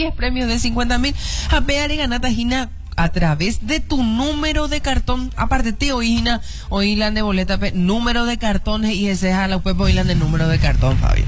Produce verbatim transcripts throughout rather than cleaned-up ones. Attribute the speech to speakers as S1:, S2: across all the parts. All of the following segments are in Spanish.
S1: diez premios de cincuenta mil. A pegar y ganar tajina a través de tu número de cartón. Aparte, te oína, oílan de boleta, pe, número de cartones y ese es a la web, oílan de número de cartón, Fabio.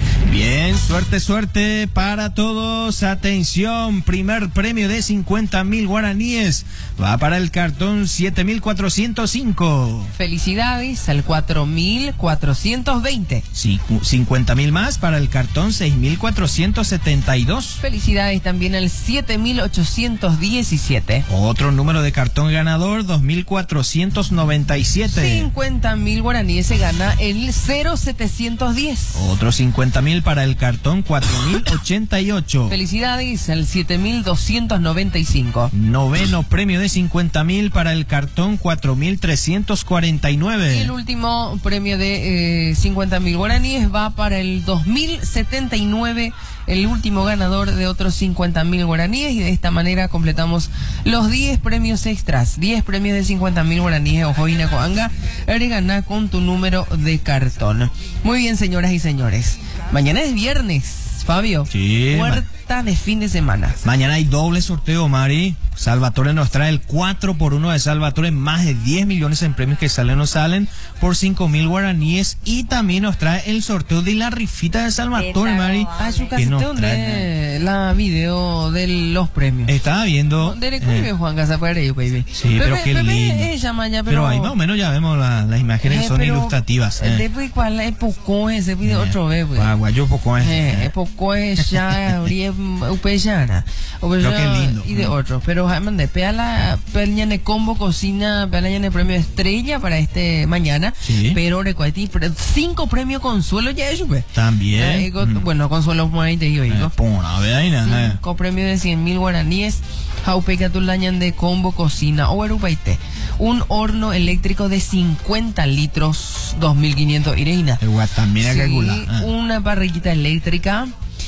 S2: Bien, suerte, suerte para todos. Atención, primer premio de cincuenta mil guaraníes. Va para el cartón siete mil cuatrocientos cinco.
S1: Felicidades al cuatro mil cuatrocientos veinte.
S2: Sí, cincuenta mil más para el cartón seis mil cuatrocientos setenta y dos.
S1: Felicidades también al siete mil ochocientos diecisiete.
S2: Otro número de cartón ganador, dos mil cuatrocientos noventa y siete.
S1: cincuenta mil guaraníes se gana el cero setecientos diez.
S2: Otro cincuenta mil para el cartón cuatro mil ochenta y ocho.
S1: Felicidades al siete mil doscientos noventa y cinco.
S2: Noveno premio de cincuenta mil para el cartón cuatro mil trescientos cuarenta y nueve.
S1: Y el último premio de eh, cincuenta mil guaraníes va para el dos mil setenta y nueve, el último ganador de otros cincuenta mil guaraníes, y de esta manera completamos los diez premios extras, diez premios de cincuenta mil guaraníes. Ojo, Inacoanga, gana con tu número de cartón. Muy bien, señoras y señores. Mañana es viernes, Fabio.
S2: Sí.
S1: Puerta de fin de semana.
S2: Mañana hay doble sorteo, Mari. Salvatore nos trae el cuatro por uno de Salvatore, más de diez millones en premios que salen o no salen por cinco mil guaraníes. Y también nos trae el sorteo de la rifita de Salvatore, Mari.
S1: Ah, su casete de la video de los premios.
S2: Estaba viendo.
S1: Dele cuive, eh, Juan Casapare, baby.
S2: Sí,
S1: Pepe,
S2: pero qué
S1: Pepe
S2: lindo.
S1: Ella, maña,
S2: pero, pero ahí más o menos ya vemos la, las imágenes que
S1: eh,
S2: son
S1: pero,
S2: ilustrativas. Eh.
S1: Después, ¿cuál es poco ese video? Eh, otro vez, güey.
S2: Guayo poco es.
S1: Eh, poco es ya, habría upeyana.
S2: Pero qué lindo.
S1: Y de otro. Pero, Jaime, de peala, peñane combo cocina, peñane premio estrella para este mañana.
S2: Sí.
S1: Pero, recuerdi, cinco premios consuelo ya eso, güey.
S2: También.
S1: Eh, mm. Bueno, consuelo por ahí te digo,
S2: eh, pona, ve ahí, eh.
S1: Cinco premios de cien mil guaraníes. Jaupeca tulañan de combo cocina o erupaite. Un horno eléctrico de cincuenta litros, dos mil quinientos ireina.
S2: También
S1: sí, una parrillita eléctrica,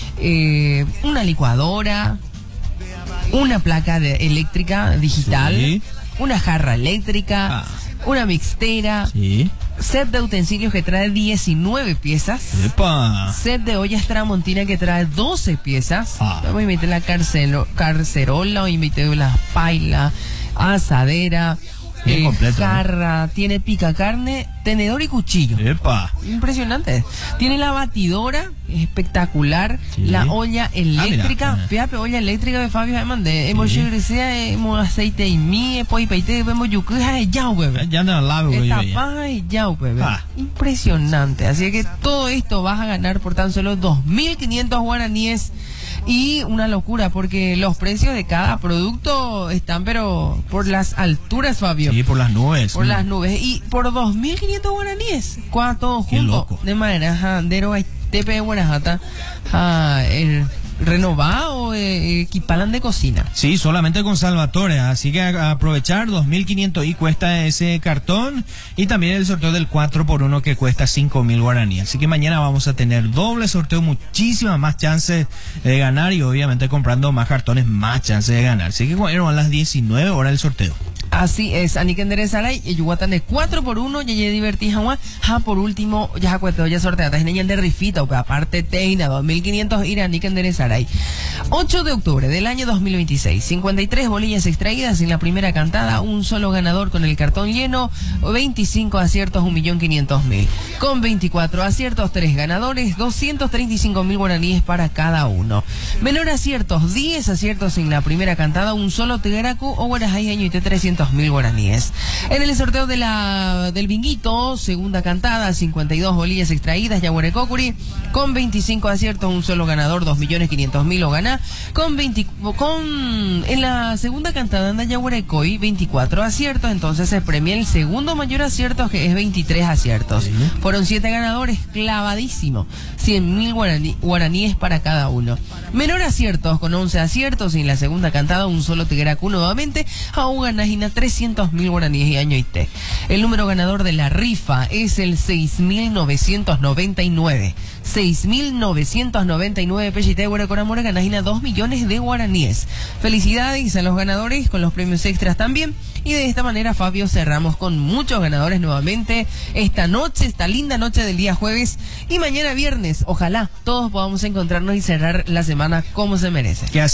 S1: eh, una licuadora, una placa de eléctrica digital, sí. Una jarra eléctrica, ah. Una mixtera,
S2: sí.
S1: Set de utensilios que trae diecinueve piezas.
S2: ¡Epa!
S1: Set de ollas tramontina que trae doce piezas. Ah. Vamos a meter la carcelo, carcerola, o meter la paila, asadera,
S2: bien
S1: eh,
S2: completo,
S1: jarra, ¿no? Tiene pica carne, tenedor y cuchillo.
S2: ¡Epa!
S1: Impresionante. Tiene la batidora, espectacular. Sí. La olla eléctrica, ah, peape olla eléctrica de Fabio Jaimán de hemos sí. Gresea, hemos aceite y mi, pues peite, vemos yucuja de yao, bebé.
S2: Ya no la bebé.
S1: Esta paja y yao, bebé. Ah. Impresionante. Así que todo esto vas a ganar por tan solo dos mil quinientos guaraníes. Y una locura, porque los precios de cada producto están, pero por las alturas, Fabio.
S2: Sí, por las nubes.
S1: Por mm. las nubes. Y por dos mil quinientos guaraníes. Cuatro juntos. De manera, jandero, tepe, guarajata, el renovado, eh, equipalan de cocina.
S2: Sí, solamente con Salvatore, así que a, a aprovechar dos mil quinientos y cuesta ese cartón, y también el sorteo del cuatro por uno que cuesta cinco mil guaraníes. Así que mañana vamos a tener doble sorteo, muchísimas más chances de ganar, y obviamente comprando más cartones, más chances de ganar. Así que bueno, a las diecinueve horas el sorteo.
S1: Así es, Anikendere Saray, y Yuguatan de cuatro por uno, y ya divertí Jawa, ja por último, ya cuento, ya sorteada, es niña de rifita, o que aparte teina, dos mil quinientos ir a Anikendere Saray. ocho de octubre del año dos mil veintiséis, cincuenta y tres bolillas extraídas en la primera cantada, un solo ganador con el cartón lleno, veinticinco aciertos, un millón quinientos mil. Con veinticuatro aciertos, tres ganadores, doscientos treinta y cinco mil guaraníes para cada uno. Menor aciertos, diez aciertos en la primera cantada, un solo tegaraku o guarajay año y trescientos mil guaraníes. En el sorteo de la del binguito, segunda cantada, cincuenta y dos bolillas extraídas, Yaguarecocuri, con veinticinco aciertos, un solo ganador, dos millones quinientos mil o gana. Con veinte, con en la segunda cantada anda Yaguarecoy, veinticuatro aciertos, entonces se premia el segundo mayor acierto, que es veintitrés aciertos. Sí. Fueron siete ganadores, clavadísimo, cien mil guaraní, guaraníes para cada uno. Menor aciertos, con once aciertos, y en la segunda cantada un solo tegaraku nuevamente, a Uganajina trescientos mil guaraníes y año y té. El número ganador de la rifa es el seis mil novecientos noventa y nueve. seis mil novecientos noventa y nueve Pellite Guaracoramora Ganajina, dos millones de guaraníes. Felicidades a los ganadores con los premios extras también. Y de esta manera, Fabio, cerramos con muchos ganadores nuevamente esta noche, esta linda noche del día jueves. Y mañana viernes, ojalá todos podamos encontrarnos y cerrar la semana como se merece.